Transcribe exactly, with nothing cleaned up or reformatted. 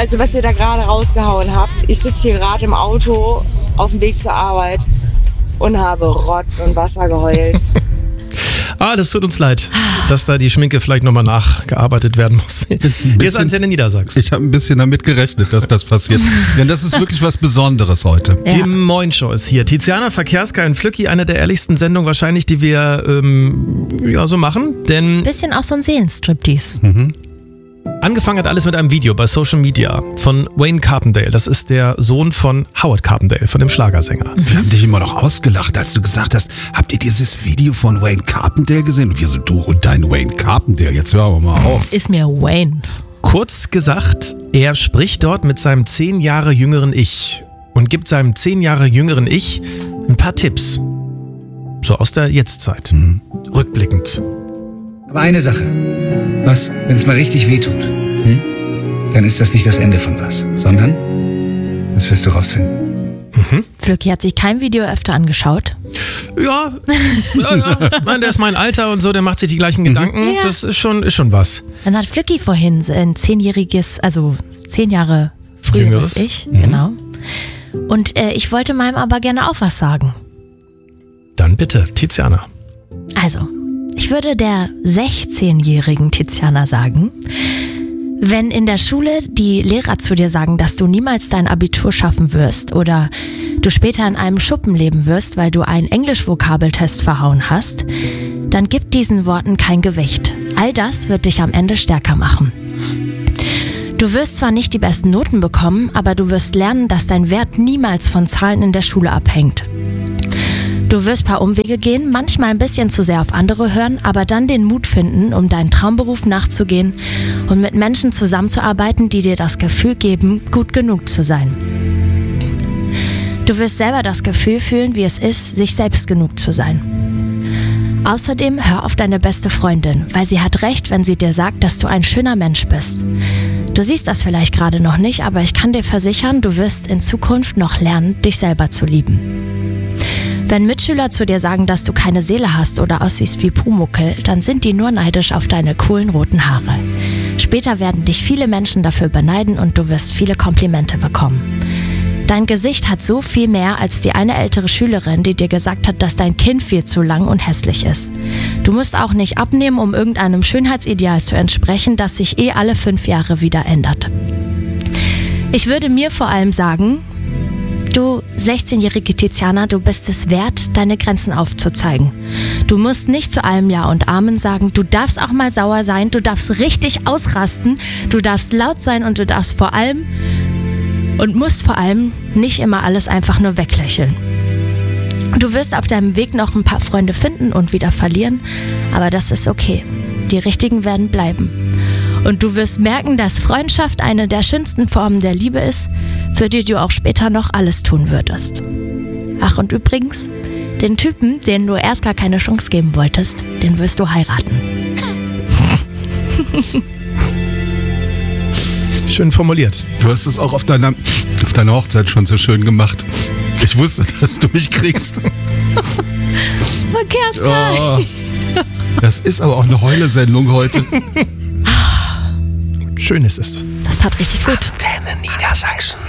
Also was ihr da gerade rausgehauen habt, ich sitze hier gerade im Auto auf dem Weg zur Arbeit und habe Rotz und Wasser geheult. Ah, das tut uns leid, dass da die Schminke vielleicht nochmal nachgearbeitet werden muss. Hier ist Antenne Niedersachsen. Ich habe ein bisschen damit gerechnet, dass das passiert. Denn das ist wirklich was Besonderes heute. Ja. Die Moin-Show ist hier. Tiziana Verkehrska in Flücki, eine der ehrlichsten Sendungen wahrscheinlich, die wir ähm, ja, so machen. Denn bisschen auch so ein Seelenstriptease. Mhm. Angefangen hat alles mit einem Video bei Social Media von Wayne Carpendale. Das ist der Sohn von Howard Carpendale, von dem Schlagersänger. Wir haben dich immer noch ausgelacht, als du gesagt hast, habt ihr dieses Video von Wayne Carpendale gesehen? Und wir so, du und dein Wayne Carpendale, jetzt hören wir mal auf. Ist mir Wayne. Kurz gesagt, er spricht dort mit seinem zehn Jahre jüngeren Ich und gibt seinem zehn Jahre jüngeren Ich ein paar Tipps. So aus der Jetztzeit. Mhm. Rückblickend. Aber eine Sache. Was, wenn es mal richtig wehtut? Hm? Dann ist das nicht das Ende von was, sondern das wirst du rausfinden. Mhm. Flücki hat sich kein Video öfter angeschaut. Ja, ja, ja. Nein, der ist mein Alter und so, der macht sich die gleichen Gedanken. Ja. Das ist schon, ist schon was. Dann hat Flücki vorhin ein zehnjähriges, also zehn Jahre früheres Ich. Mhm. Genau. Und äh, ich wollte meinem aber gerne auch was sagen. Dann bitte, Tiziana. Also, ich würde der sechzehnjährigen Tiziana sagen, wenn in der Schule die Lehrer zu dir sagen, dass du niemals dein Abitur schaffen wirst oder du später in einem Schuppen leben wirst, weil du einen Englisch-Vokabeltest verhauen hast, dann gib diesen Worten kein Gewicht. All das wird dich am Ende stärker machen. Du wirst zwar nicht die besten Noten bekommen, aber du wirst lernen, dass dein Wert niemals von Zahlen in der Schule abhängt. Du wirst ein paar Umwege gehen, manchmal ein bisschen zu sehr auf andere hören, aber dann den Mut finden, um deinen Traumberuf nachzugehen und mit Menschen zusammenzuarbeiten, die dir das Gefühl geben, gut genug zu sein. Du wirst selber das Gefühl fühlen, wie es ist, sich selbst genug zu sein. Außerdem hör auf deine beste Freundin, weil sie hat recht, wenn sie dir sagt, dass du ein schöner Mensch bist. Du siehst das vielleicht gerade noch nicht, aber ich kann dir versichern, du wirst in Zukunft noch lernen, dich selber zu lieben. Wenn Mitschüler zu dir sagen, dass du keine Seele hast oder aussiehst wie Pumuckl, dann sind die nur neidisch auf deine coolen roten Haare. Später werden dich viele Menschen dafür beneiden und du wirst viele Komplimente bekommen. Dein Gesicht hat so viel mehr als die eine ältere Schülerin, die dir gesagt hat, dass dein Kinn viel zu lang und hässlich ist. Du musst auch nicht abnehmen, um irgendeinem Schönheitsideal zu entsprechen, das sich eh alle fünf Jahre wieder ändert. Ich würde mir vor allem sagen, du sechzehnjährige Tiziana, du bist es wert, deine Grenzen aufzuzeigen. Du musst nicht zu allem Ja und Amen sagen, du darfst auch mal sauer sein, du darfst richtig ausrasten, du darfst laut sein und du darfst vor allem und musst vor allem nicht immer alles einfach nur weglächeln. Du wirst auf deinem Weg noch ein paar Freunde finden und wieder verlieren, aber das ist okay. Die richtigen werden bleiben. Und du wirst merken, dass Freundschaft eine der schönsten Formen der Liebe ist, für die du auch später noch alles tun würdest. Ach, und übrigens, den Typen, den du erst gar keine Chance geben wolltest, den wirst du heiraten. Schön formuliert. Du hast es auch auf deiner, auf deiner Hochzeit schon so schön gemacht. Ich wusste, dass du mich kriegst. Verkehrska. Oh, das ist aber auch eine Heule-Sendung heute. Schön ist es. Das tat richtig gut. Antenne Niedersachsen.